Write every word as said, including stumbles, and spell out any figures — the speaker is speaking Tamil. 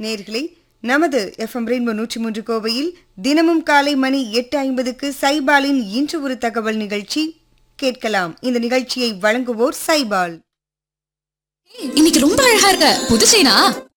நேயர்களே, நமது எஃப்எம் ரெயின்போ நூற்றி மூன்று கோவையில் தினமும் காலை மணி எட்டு ஐம்பதுக்கு சைபாலின் இன்று ஒரு தகவல் நிகழ்ச்சி கேட்கலாம். இந்த நிகழ்ச்சியை வழங்குவோர் சைபால். இன்னைக்கு ரொம்ப அழகா இருக்க. புது செயினா?